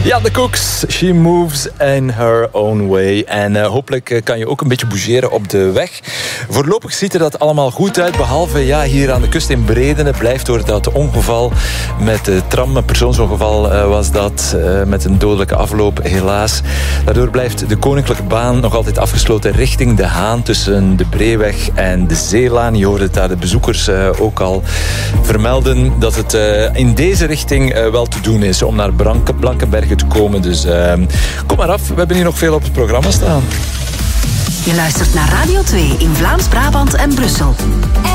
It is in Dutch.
Ja, de Cooks. She moves in her own way. En hopelijk kan je ook een beetje bougeren op de weg. Voorlopig ziet er dat allemaal goed uit. Behalve hier aan de kust in Bredene blijft door dat ongeval met de tram. Een persoonsongeval was dat. Met een dodelijke afloop, helaas. Daardoor blijft de Koninklijke Baan nog altijd afgesloten richting De Haan. Tussen de Breeweg en de Zeelaan. Je hoorde het daar de bezoekers ook al vermelden. Dat het in deze richting wel te doen is om naar Blankenbergen te komen. Dus kom maar af. We hebben hier nog veel op het programma staan. Je luistert naar Radio 2 in Vlaams-Brabant en Brussel.